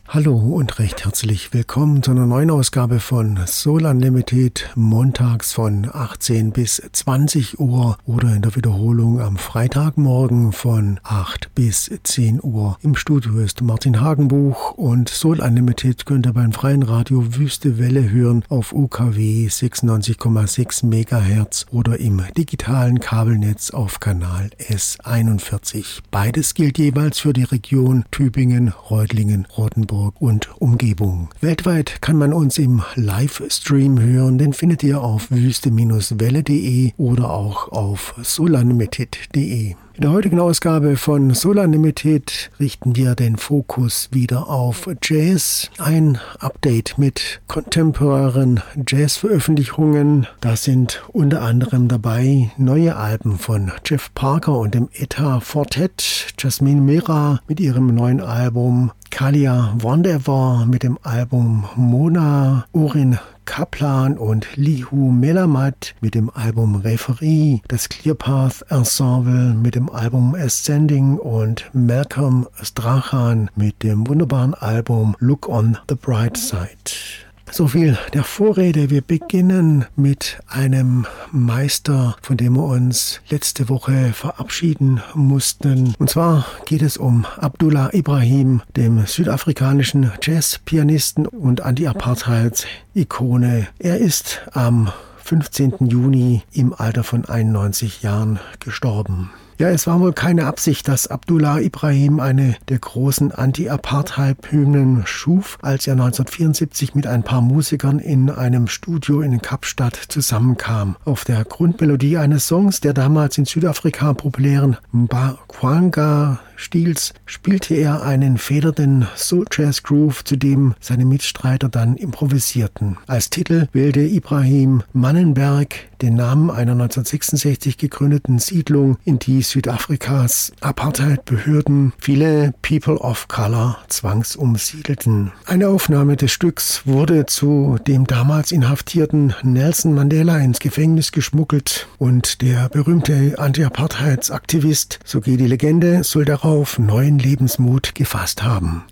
Hallo und recht herzlich willkommen zu einer neuen Ausgabe von Soul Unlimited, montags von 18 bis 20 Uhr oder in der Wiederholung am Freitagmorgen von 8 bis 10 Uhr. Im Studio ist Martin Hagenbuch und Soul Unlimited könnt ihr beim freien Radio Wüste Welle hören auf UKW 96,6 MHz oder im digitalen Kabelnetz auf Kanal S41. Beides gilt jeweils für die Region Tübingen, Reutlingen, Rottenburg und Umgebung. Weltweit kann man uns im Livestream hören, den findet ihr auf wüste-welle.de oder auch auf soulanlimited.de. In der heutigen Ausgabe von Soul Unlimited richten wir den Fokus wieder auf Jazz. Ein Update mit kontemporären Jazz-Veröffentlichungen. Da sind unter anderem dabei neue Alben von Jeff Parker und dem Eta Fortet, Jasmine Mera mit ihrem neuen Album, Kalia Wondever mit dem Album Mona, Orin Kaplan und Lihu Melamed mit dem Album Referee, das Clearpath Ensemble mit dem Album Ascending und Malcolm Strachan mit dem wunderbaren Album Look on the Bright Side. So viel der Vorrede. Wir beginnen mit einem Meister, von dem wir uns letzte Woche verabschieden mussten. Und zwar geht es um Abdullah Ibrahim, dem südafrikanischen Jazzpianisten und Anti-Apartheid-Ikone. Er ist am 15. Juni im Alter von 91 Jahren gestorben. Ja, es war wohl keine Absicht, dass Abdullah Ibrahim eine der großen Anti-Apartheid-Hymnen schuf, als er 1974 mit ein paar Musikern in einem Studio in Kapstadt zusammenkam. Auf der Grundmelodie eines Songs, der damals in Südafrika populären Mbaqanga-Stils, spielte er einen federnden Soul-Jazz-Groove, zu dem seine Mitstreiter dann improvisierten. Als Titel wählte Ibrahim Mannenberg, den Namen einer 1966 gegründeten Siedlung, in die Südafrikas Apartheid-Behörden viele People of Color zwangsumsiedelten. Eine Aufnahme des Stücks wurde zu dem damals inhaftierten Nelson Mandela ins Gefängnis geschmuggelt und der berühmte Anti-Apartheids-Aktivist, so geht die Legende, soll darauf neuen Lebensmut gefasst haben.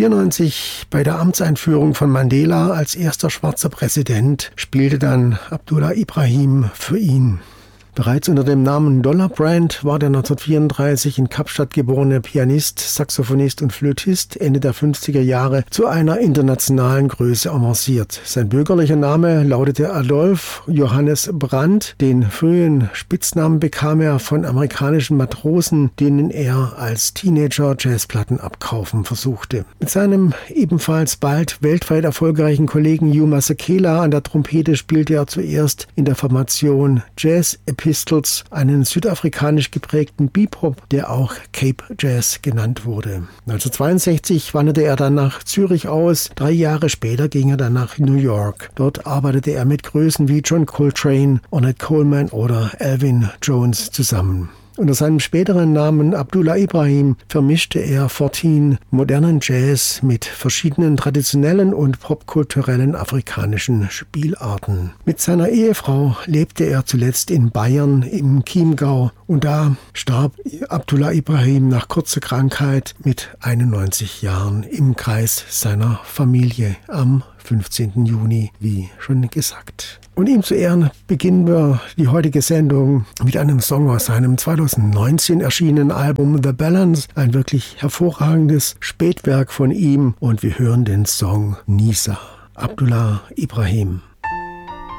1994, bei der Amtseinführung von Mandela als erster schwarzer Präsident, spielte dann Abdullah Ibrahim für ihn. Bereits unter dem Namen Dollar Brand war der 1934 in Kapstadt geborene Pianist, Saxophonist und Flötist Ende der 50er Jahre zu einer internationalen Größe avanciert. Sein bürgerlicher Name lautete Adolf Johannes Brandt. Den frühen Spitznamen bekam er von amerikanischen Matrosen, denen er als Teenager Jazzplatten abkaufen versuchte. Mit seinem ebenfalls bald weltweit erfolgreichen Kollegen Hugh Masekela an der Trompete spielte er zuerst in der Formation Jazz Pistols, einen südafrikanisch geprägten Bebop, der auch Cape Jazz genannt wurde. 1962 wanderte er dann nach Zürich aus. 3 Jahre später ging er dann nach New York. Dort arbeitete er mit Größen wie John Coltrane, Ornette Coleman oder Elvin Jones zusammen. Unter seinem späteren Namen Abdullah Ibrahim vermischte er fortan modernen Jazz mit verschiedenen traditionellen und popkulturellen afrikanischen Spielarten. Mit seiner Ehefrau lebte er zuletzt in Bayern im Chiemgau und da starb Abdullah Ibrahim nach kurzer Krankheit mit 91 Jahren im Kreis seiner Familie am 15. Juni, wie schon gesagt. Und ihm zu Ehren beginnen wir die heutige Sendung mit einem Song aus seinem 2019 erschienenen Album The Balance, ein wirklich hervorragendes Spätwerk von ihm, und wir hören den Song Nisa. Abdullah Ibrahim.